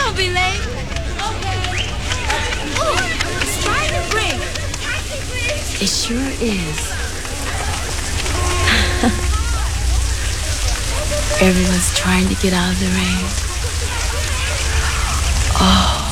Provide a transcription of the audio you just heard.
Don't be late. Okay. Oh, it's trying to break. It sure is. Everyone's trying to get out of the rain.